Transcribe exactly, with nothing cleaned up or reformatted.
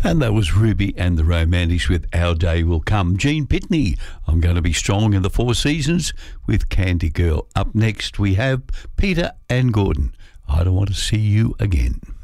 And that was Ruby and the Romantics with Our Day Will Come. Gene Pitney, I'm Going to Be Strong in the Four Seasons with Candy Girl. Up next we have Peter and Gordon, I Don't Want to See You Again.